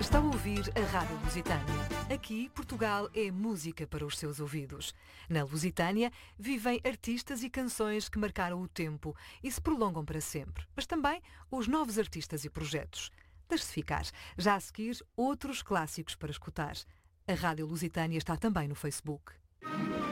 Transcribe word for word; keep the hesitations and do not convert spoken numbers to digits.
Está a ouvir a Rádio Lusitânia. Aqui, Portugal é música para os seus ouvidos. Na Lusitânia, vivem artistas e canções que marcaram o tempo e se prolongam para sempre. Mas também os novos artistas e projetos. Deixe-se ficar. Já a seguir, outros clássicos para escutar. A Rádio Lusitânia está também no Facebook.